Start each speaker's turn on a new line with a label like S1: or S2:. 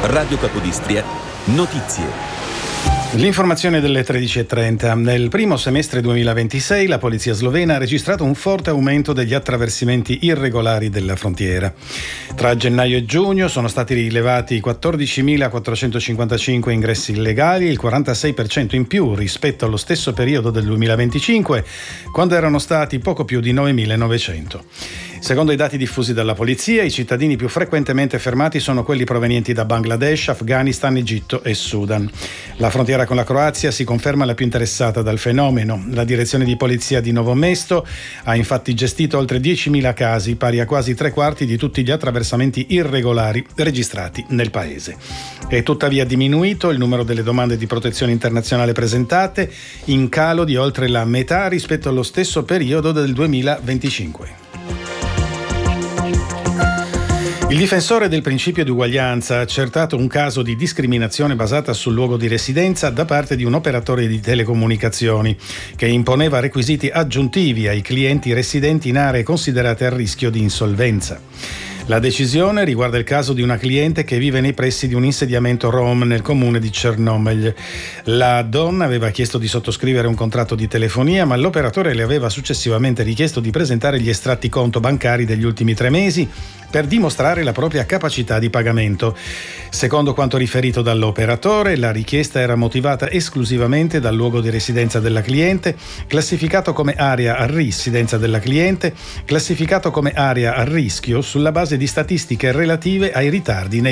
S1: Radio Capodistria, notizie.
S2: L'informazione delle 13.30. Nel primo semestre 2026 la polizia slovena ha registrato un forte aumento degli attraversamenti irregolari della frontiera. Tra gennaio e giugno sono stati rilevati 14.455 ingressi illegali, il 46% in più rispetto allo stesso periodo del 2025, quando erano stati poco più di 9.900. Secondo i dati diffusi dalla polizia, i cittadini più frequentemente fermati sono quelli provenienti da Bangladesh, Afghanistan, Egitto e Sudan. La frontiera con la Croazia si conferma la più interessata dal fenomeno. La direzione di polizia di Novo Mesto ha infatti gestito oltre 10.000 casi, pari a quasi 3/4 di tutti gli attraversamenti irregolari registrati nel paese. È tuttavia diminuito il numero delle domande di protezione internazionale presentate, in calo di oltre la metà rispetto allo stesso periodo del 2025. Il difensore del principio di uguaglianza ha accertato un caso di discriminazione basata sul luogo di residenza da parte di un operatore di telecomunicazioni che imponeva requisiti aggiuntivi ai clienti residenti in aree considerate a rischio di insolvenza. La decisione riguarda il caso di una cliente che vive nei pressi di un insediamento rom nel comune di Cernomel. La donna aveva chiesto di sottoscrivere un contratto di telefonia, ma l'operatore le aveva successivamente richiesto di presentare gli estratti conto bancari degli ultimi 3 mesi per dimostrare la propria capacità di pagamento. Secondo quanto riferito dall'operatore, la richiesta era motivata esclusivamente dal luogo di residenza della cliente, classificato come area a residenza della cliente, classificato come area a rischio sulla base di statistiche relative ai ritardi nei